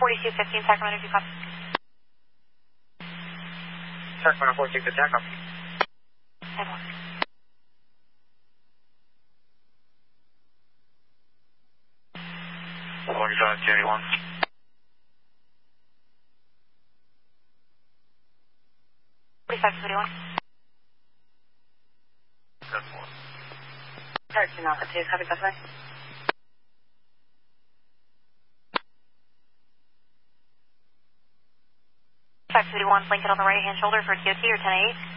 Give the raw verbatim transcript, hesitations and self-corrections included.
forty-two fifteen, Sacramento, do you copy? Sacramento forty-two fifteen, copy. ten one. forty-five thirty-one. forty-five thirty-one. That's one. thirteen Alpha two, copy, copy. five thirty-one, Lincoln on the right hand shoulder for T O T or ten eight.